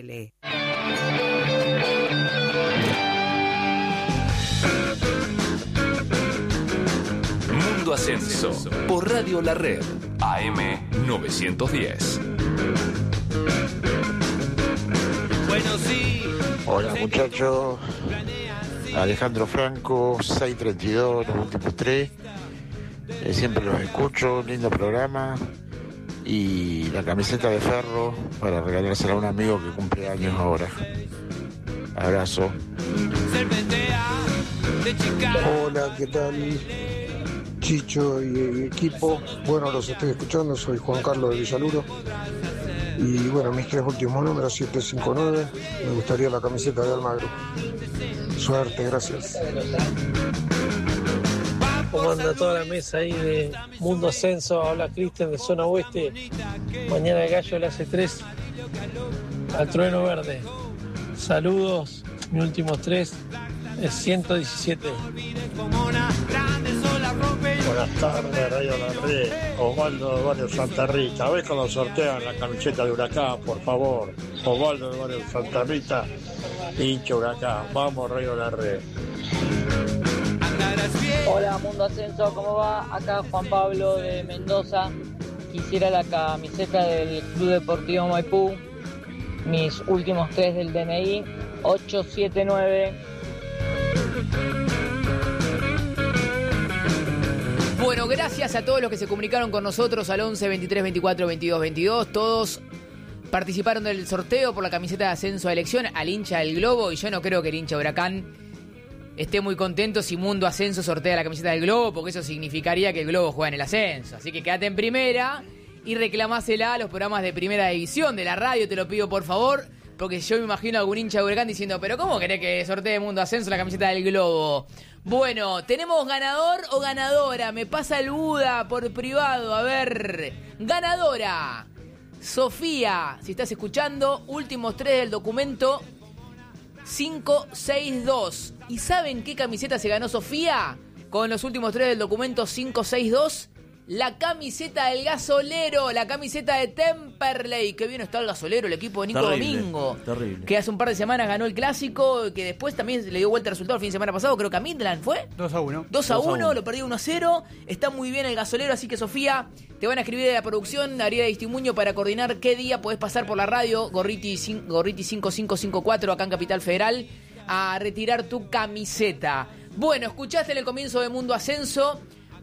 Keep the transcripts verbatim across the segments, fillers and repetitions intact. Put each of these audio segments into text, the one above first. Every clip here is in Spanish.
L. Mundo Ascenso por Radio La Red A M novecientos diez. Bueno, sí. Hola muchachos, Alejandro Franco, seiscientos treinta y dos, los últimos tres. Eh, siempre los escucho, lindo programa. Y la camiseta de Ferro para regalársela a un amigo que cumple años ahora. Abrazo. Hola, ¿qué tal? Chicho y equipo. Bueno, los estoy escuchando, soy Juan Carlos de Villaluro. Y bueno, mis tres últimos números, siete cinco nueve. Me gustaría la camiseta de Almagro. Suerte, gracias. ¿Cómo anda toda la mesa ahí de Mundo Ascenso? Habla Cristian de Zona Oeste. Mañana el Gallo le hace tres al Trueno Verde. Saludos, mis últimos tres es ciento diecisiete. Buenas tardes, Radio La Red. Osvaldo de Barrio Santa Rita. A ver cuando sortean la camiseta de Huracán, por favor. Osvaldo de Barrio Santa Rita, hincha Huracán. Vamos, Radio La Red. Hola Mundo Ascenso, ¿cómo va? Acá Juan Pablo de Mendoza. Quisiera la camiseta del Club Deportivo Maipú. Mis últimos tres del D N I, ocho siete nueve. Bueno, gracias a todos los que se comunicaron con nosotros al once veintitrés veinticuatro veintidós veintidós. Todos participaron del sorteo por la camiseta de ascenso a elección al hincha del Globo. Y yo no creo que el hincha Huracán esté muy contento si Mundo Ascenso sortea la camiseta del Globo, porque eso significaría que el Globo juega en el ascenso. Así que quédate en primera y reclamásela a los programas de primera división de la radio, te lo pido por favor, porque yo me imagino a algún hincha de Huracán diciendo, pero ¿cómo querés que sortee Mundo Ascenso la camiseta del Globo? Bueno, ¿tenemos ganador o ganadora? Me pasa el Buda por privado, a ver. Ganadora, Sofía, si estás escuchando, últimos tres del documento cinco seis dos. ¿Y saben qué camiseta se ganó Sofía? Con los últimos tres del documento cinco seis dos. La camiseta del gasolero, la camiseta de Temperley. Qué bien está el gasolero, el equipo de Nico terrible, Domingo. Terrible. Que hace un par de semanas ganó el clásico, que después también le dio vuelta el resultado el fin de semana pasado. Creo que a Midland fue. dos a uno. dos a uno, lo perdió uno a cero. Está muy bien el gasolero, así que Sofía, te van a escribir de la producción, Ariel Distimuño, para coordinar qué día podés pasar por la radio, Gorriti, Gorriti cinco cinco cinco cuatro, acá en Capital Federal, a retirar tu camiseta. Bueno, escuchaste en el comienzo de Mundo Ascenso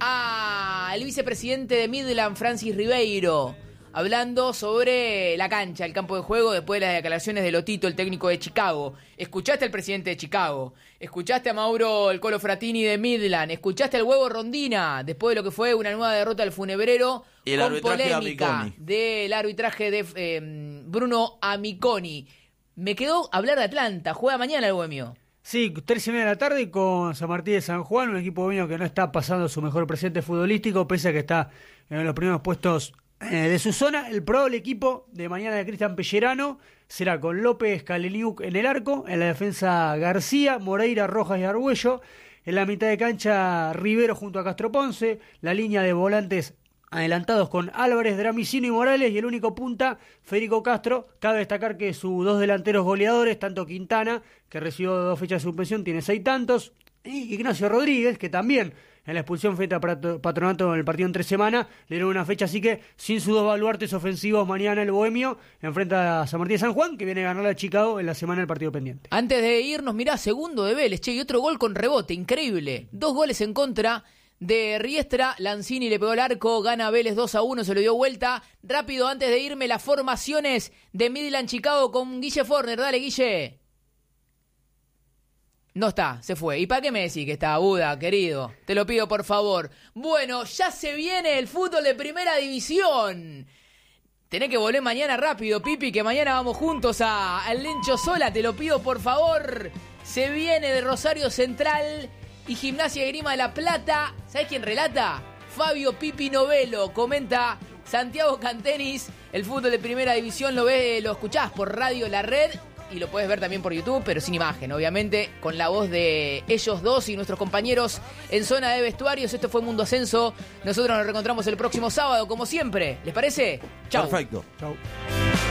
al vicepresidente de Midland, Francis Ribeiro, hablando sobre la cancha, el campo de juego, después de las declaraciones de Lotito, el técnico de Chicago. Escuchaste al presidente de Chicago, escuchaste a Mauro el Colo Fratini de Midland, escuchaste al Huevo Rondina, después de lo que fue una nueva derrota del Funebrero, y el con polémica Amiconi. del arbitraje de eh, Bruno Amiconi. Me quedó hablar de Atlanta, juega mañana el Bohemio. Sí, tres y media de la tarde con San Martín de San Juan, un equipo bohemio que no está pasando su mejor presente futbolístico, pese a que está en los primeros puestos eh, de su zona. El probable equipo de mañana de Cristian Pellerano será con López Kaleniuk en el arco, en la defensa García, Moreira, Rojas y Argüello, en la mitad de cancha Rivero junto a Castro Ponce, la línea de volantes adelantados con Álvarez, Dramicino y Morales, y el único punta, Federico Castro. Cabe destacar que sus dos delanteros goleadores, tanto Quintana, que recibió dos fechas de suspensión, tiene seis tantos, y Ignacio Rodríguez, que también en la expulsión frente a Patronato en el partido en tres semanas, le dieron una fecha, así que sin sus dos baluartes ofensivos, mañana el Bohemio enfrenta a San Martín de San Juan, que viene a ganarle a Chicago en la semana del partido pendiente. Antes de irnos, mirá, segundo de Vélez, che, y otro gol con rebote, increíble. Dos goles en contra de Riestra, Lanzini le pegó el arco, gana Vélez dos a uno, se lo dio vuelta. Rápido, antes de irme, las formaciones de Midland Chicago con Guille Forner. Dale, Guille. No está, se fue. ¿Y para qué me decís que está, Buda, querido? Te lo pido, por favor. Bueno, ya se viene el fútbol de primera división. Tenés que volver mañana rápido, Pipi, que mañana vamos juntos a, al Lencho Sola. Te lo pido, por favor. Se viene de Rosario Central y Gimnasia de Grima de la Plata. ¿Sabés quién relata? Fabio Pipi Novelo. Comenta Santiago Cantenis. El fútbol de primera división lo ves, lo escuchás por Radio La Red y lo puedes ver también por YouTube, pero sin imagen, obviamente, con la voz de ellos dos y nuestros compañeros en zona de vestuarios. Esto fue Mundo Ascenso. Nosotros nos reencontramos el próximo sábado, como siempre. ¿Les parece? Chau. Perfecto. Chau.